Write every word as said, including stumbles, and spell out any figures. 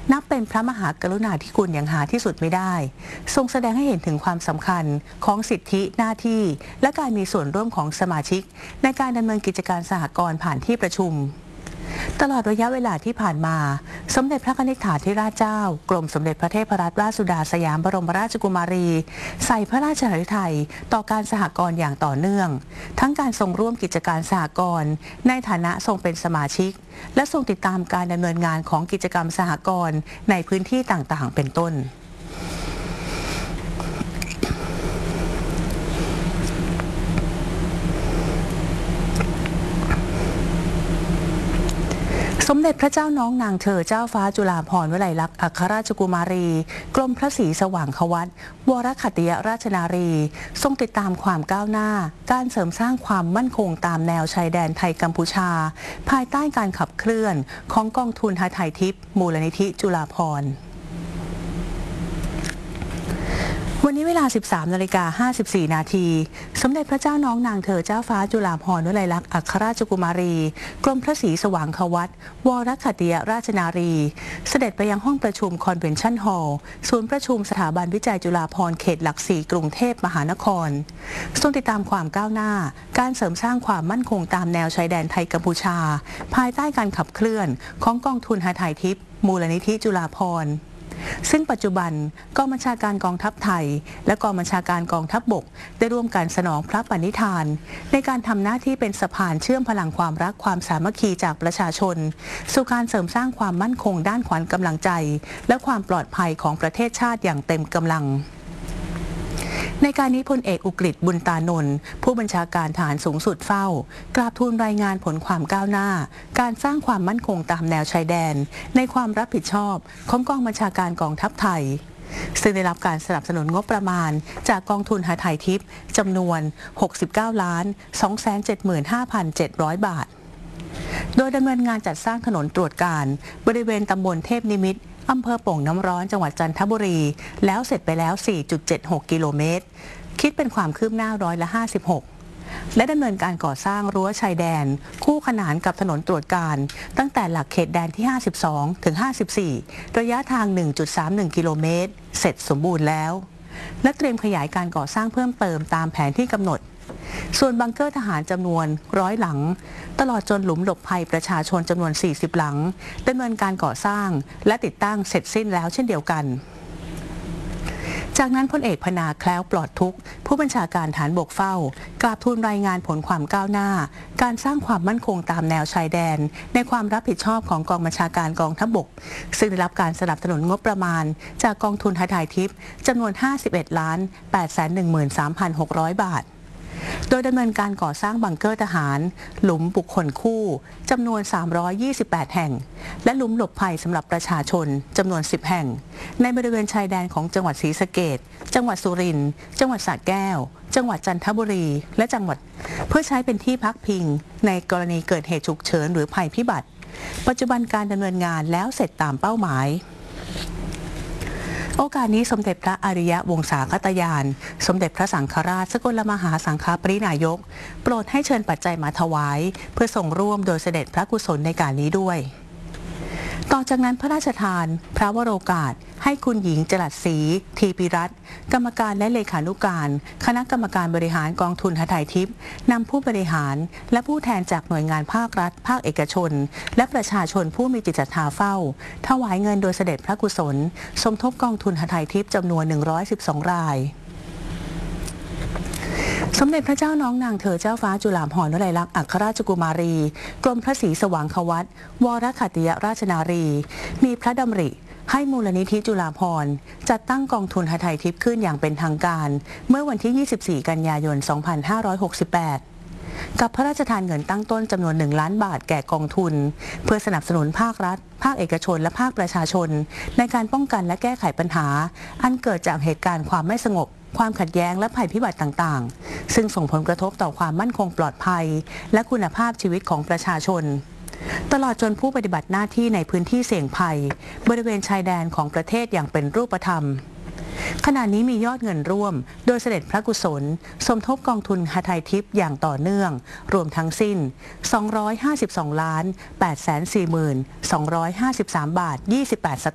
นับเป็นพระมหากรุณาธิคุณอย่างหาที่สุดไม่ได้ทรงแสดงให้เห็นถึงความสำคัญของสิทธิหน้าที่และการมีส่วนร่วมของสมาชิกในการดำเนินกิจการสหกรณ์ผ่านที่ประชุมตลอดระยะเวลาที่ผ่านมาสมเด็จพระนิธิถาธิราชเจ้ากรมสมเด็จพระเทพรัตนราชสุดาสยามบรมราชกุมารีใส่พระราชหฤทัยต่อการสหกรณ์อย่างต่อเนื่องทั้งการทรงร่วมกิจการสหกรณ์ในฐานะทรงเป็นสมาชิกและทรงติดตามการดำเนินงานของกิจกรรมสหกรณ์ในพื้นที่ต่างๆเป็นต้นสมเด็จพระเจ้าน้องนางเธอเจ้าฟ้าจุฬาภรณ์วลัยลักษณ์อัครราชกุมารีกรมพระศรีสว่างควัตวรขัตติยราชนารีทรงติดตามความก้าวหน้าการเสริมสร้างความมั่นคงตามแนวชายแดนไทยกัมพูชาภายใต้การขับเคลื่อนของกองทุนหทัยทิพย์มูลนิธิจุฬาภรณ์วันนี้เวลา สิบสามนาฬิกาห้าสิบสี่ นาทีสมเด็จพระเจ้าน้องนางเธอเจ้าฟ้าจุฬาภรณ์วลัยลักษณ์อัครราชกุมารีกรมพระศรีสว่างควัตวรขัตติยราชนารีเสด็จไปยังห้องประชุมคอนเวนชั่นฮอลล์ศูนย์ประชุมสถาบันวิจัยจุฬาภรณ์เขตหลักสี่กรุงเทพมหานครทรงติดตามความก้าวหน้าการเสริมสร้างความมั่นคงตามแนวชายแดนไทยกัมพูชาภายใต้การขับเคลื่อนของกองทุนหทัยทิพย์มูลนิธิจุฬาภรณ์ซึ่งปัจจุบันกองบัญชาการกองทัพไทยและกองบัญชาการกองทัพบกได้ร่วมกันสนองพระปณิธานในการทำหน้าที่เป็นสะพานเชื่อมพลังความรักความสามัคคีจากประชาชนสู่การเสริมสร้างความมั่นคงด้านขวัญกำลังใจและความปลอดภัยของประเทศชาติอย่างเต็มกำลังในการนี้พลเอกอุกฤษบุญตานนท์ผู้บัญชาการทหารสูงสุดเฝ้ากราบทูลรายงานผลความก้าวหน้าการสร้างความมั่นคงตามแนวชายแดนในความรับผิดชอบของกองบัญชาการกองทัพไทยซึ่งได้รับการสนับสนุนงบประมาณจากกองทุนหทัยทิพย์จำนวน หกสิบเก้าล้าน สองแสนเจ็ดหมื่นห้าพันเจ็ดร้อย บาทโดยดำเนินงานจัดสร้างถนนตรวจการบริเวณตำบลเทพนิมิตรอำเภอโป่งน้ำร้อนจังหวัดจันทบุรีแล้วเสร็จไปแล้ว สี่จุดเจ็ดหก กิโลเมตรคิดเป็นความคืบหน้าร้อยละห้าสิบหกและดำเนินการก่อสร้างรั้วชายแดนคู่ขนานกับถนนตรวจการตั้งแต่หลักเขตแดนที่ห้าสิบสองถึงห้าสิบสี่ระยะทาง หนึ่งจุดสามหนึ่ง กิโลเมตรเสร็จสมบูรณ์แล้วและเตรียมขยายการก่อสร้างเพิ่มเติมตามแผนที่กำหนดส่วนบังเกอร์ทหารจำนวนร้อยหลังตลอดจนหลุมหลบภัยประชาชนจำนวนสี่สิบหลังดำเนินการก่อสร้างและติดตั้งเสร็จสิ้นแล้วเช่นเดียวกันจากนั้นพลเอกพนาแคล้วปลอดทุกข์ผู้บัญชาการฐานบกเฝ้ากราบทูลรายงานผลความก้าวหน้าการสร้างความมั่นคงตามแนวชายแดนในความรับผิดชอบของกองบัญชาการกองทัพบกซึ่งได้รับการสนับสนุนงบประมาณจากกองทุนหทัยทิพย์จำนวน ห้าสิบเอ็ดล้าน แปดแสนหนึ่งหมื่นสามพันหกร้อย บาทโดยดำเนินการก่อสร้างบังเกอร์ทหารหลุมบุคคลคู่จำนวนสามร้อยยี่สิบแปดแห่งและหลุมหลบภัยสำหรับประชาชนจำนวนสิบแห่งในบริเวณชายแดนของจังหวัดศรีสะเกษจังหวัดสุรินทร์จังหวัดสระแก้วจังหวัดจันทบุรีและจังหวัดเพื่อใช้เป็นที่พักพิงในกรณีเกิดเหตุฉุกเฉินหรือภัยพิบัติปัจจุบันการดำเนินงานแล้วเสร็จตามเป้าหมายโอกาสนี้สมเด็จพระอริยวงศาคตยานสมเด็จพระสังฆราชสกลมหาสังฆปรินายกโปรดให้เชิญปัจจัยมาถวายเพื่อส่งร่วมโดยเสด็จพระกุศลในการนี้ด้วยต่อจากนั้นพระราชทานพระวโรกาสให้คุณหญิงจรัสศรีทีปิรัตน์กรรมการและเลขานุการคณะกรรมการบริหารกองทุนหทัยทิพย์นำผู้บริหารและผู้แทนจากหน่วยงานภาครัฐภาคเอกชนและประชาชนผู้มีจิตศรัทธาเฝ้าถวายเงินโดยเสด็จพระกุศลสมทบกองทุนหทัยทิพย์จำนวนหนึ่งร้อยสิบสองรายสมเด็จพระเจ้าน้องนางเธอเจ้าฟ้าจุฬาภรณ์วลัยลักษณ์อัครราชกุมารีกรมพระศรีสว่างควัตวรขัตติยราชนารีมีพระดำริให้มูลนิธิจุฬาภรณ์จัดตั้งกองทุนหทัยทิพย์ขึ้นอย่างเป็นทางการเมื่อวันที่ ยี่สิบสี่ กันยายน สองพันห้าร้อยหกสิบแปด กับพระราชทานเงินตั้งต้นจำนวนหนึ่งล้านบาทแก่กองทุนเพื่อสนับสนุนภาครัฐภาคเอกชนและภาคประชาชนในการป้องกันและแก้ไขปัญหาอันเกิดจากเหตุการณ์ความไม่สงบความขัดแย้งและภัยพิบัติต่างๆซึ่งส่งผลกระทบต่อความมั่นคงปลอดภัยและคุณภาพชีวิตของประชาชนตลอดจนผู้ปฏิบัติหน้าที่ในพื้นที่เสี่ยงภัยบริเวณชายแดนของประเทศอย่างเป็นรูปธรรม ขณะนี้มียอดเงินร่วมโดยเสด็จพระกุศลสมทบกองทุนหทัยทิพย์อย่างต่อเนื่องรวมทั้งสิ้นสองร้อยห้าสิบสองล้านแปดแสนสี่หมื่นสองร้อยห้าสิบสามบาทยี่สิบแปดส